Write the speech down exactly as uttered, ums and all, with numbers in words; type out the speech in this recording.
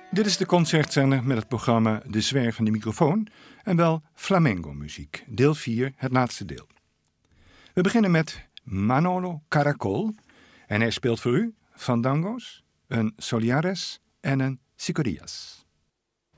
Dit is de concertzender met het programma De Zwerg van de Microfoon en wel flamenco-muziek, deel vier, het laatste deel. We beginnen met Manolo Caracol en hij speelt voor u fandango's, een soliares en een sicorias.